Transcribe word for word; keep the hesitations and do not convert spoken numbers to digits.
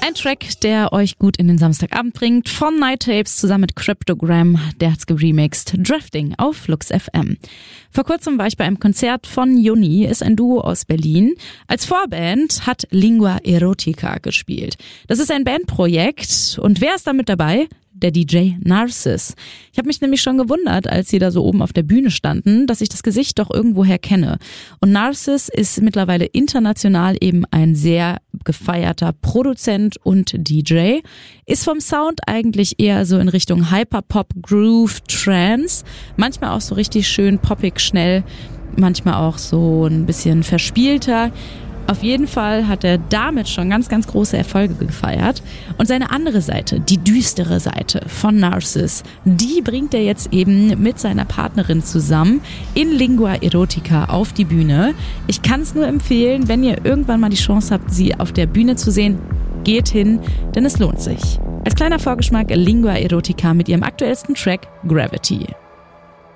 Ein Track, der euch gut in den Samstagabend bringt, von Night Tapes zusammen mit Cryptogram, der hat's geremixed, Drifting auf Flux F M. Vor kurzem war ich bei einem Konzert von Juni, ist ein Duo aus Berlin. Als Vorband hat Lingua Erotica gespielt. Das ist ein Bandprojekt und wer ist da mit dabei? Der D J Narcis. Ich habe mich nämlich schon gewundert, als sie da so oben auf der Bühne standen, dass ich das Gesicht doch irgendwoher kenne. Und Narcis ist mittlerweile international eben ein sehr gefeierter Produzent und D J. Ist vom Sound eigentlich eher so in Richtung Hyperpop, Groove, Trance. Manchmal auch so richtig schön poppig, schnell. Manchmal auch so ein bisschen verspielter. Auf jeden Fall hat er damit schon ganz, ganz große Erfolge gefeiert. Und seine andere Seite, die düstere Seite von Narcis, die bringt er jetzt eben mit seiner Partnerin zusammen in Lingua Erotica auf die Bühne. Ich kann es nur empfehlen, wenn ihr irgendwann mal die Chance habt, sie auf der Bühne zu sehen, geht hin, denn es lohnt sich. Als kleiner Vorgeschmack Lingua Erotica mit ihrem aktuellsten Track Gravity.